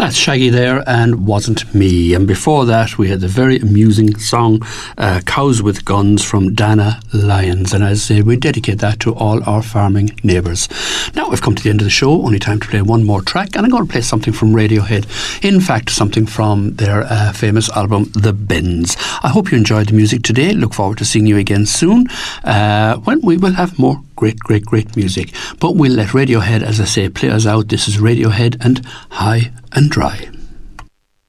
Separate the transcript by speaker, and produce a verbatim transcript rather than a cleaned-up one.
Speaker 1: That's Shaggy there and Wasn't Me. And before that we had the very amusing song uh, Cows with Guns from Dana Lyons. And as I say, we dedicate that to all our farming neighbours. Now we've come to the end of the show. Only time to play one more track, and I'm going to play something from Radiohead. In fact, something from their uh, famous album The Bends. I hope you enjoyed the music today. Look forward to seeing you again soon uh, when we will have more great, great, great music. But we'll let Radiohead, as I say, play us out. This is Radiohead and High and Dry.